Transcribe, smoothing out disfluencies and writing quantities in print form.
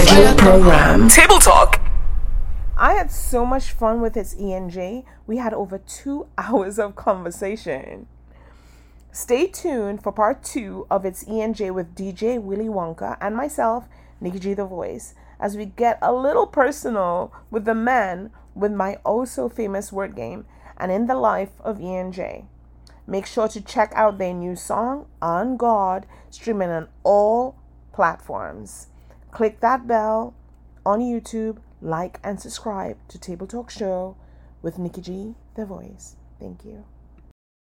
scheduled program. Table Talk. I had so much fun with his ENJ. We had over 2 hours of conversation. Stay tuned for part 2 of its ENJ with DJ Willy Wonka and myself, Nikki G the Voice, as we get a little personal with the man with my oh so famous word game and in the life of ENJ. Make sure to check out their new song, On God, streaming on all platforms. Click that bell on YouTube, like and subscribe to Table Talk Show with Nikki G the Voice. Thank you.